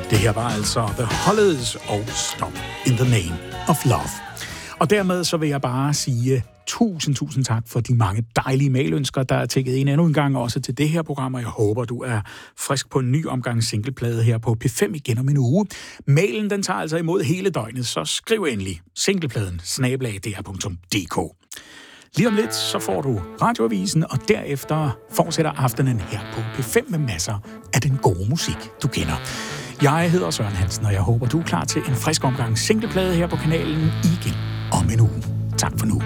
Det her var altså The Hollies og Stop in the Name of Love. Og dermed så vil jeg bare sige tusind tak for de mange dejlige mailønsker, der er tækket ind endnu en gang også til det her program, og jeg håber, du er frisk på en ny omgang singleplade her på P5 igen om en uge. Mailen, den tager altså imod hele døgnet, så skriv endelig singlepladen@dr.dk. Lige om lidt, så får du radioavisen, og derefter fortsætter aftenen her på P5 med masser af den gode musik, du kender. Jeg hedder Søren Hansen, og jeg håber, du er klar til en frisk omgang singleplade her på kanalen igen om en uge. Tak for nu.